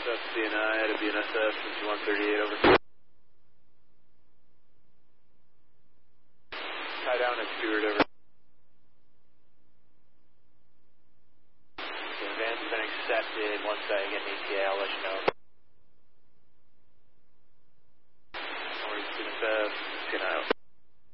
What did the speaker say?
South CNI at a BNSF 5138 over. Tie down at Stewart over. The advance has been accepted. Once I get an ETA, I'll let you know. Or BNSF CNI.